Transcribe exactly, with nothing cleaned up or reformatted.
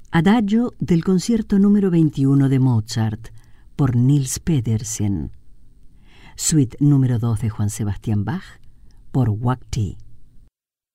Adagio del concierto número veintiuno de Mozart por Niels Pedersen. Suite número dos de Juan Sebastián Bach por Wang Ti.